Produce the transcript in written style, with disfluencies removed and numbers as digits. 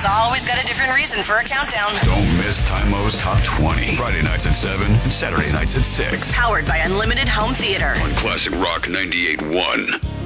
Tymo's always got a different reason for a countdown. Don't miss Tymo's Top 20. Friday nights at 7 and Saturday nights at 6. Powered by Unlimited Home Theater. On Classic Rock 98.1.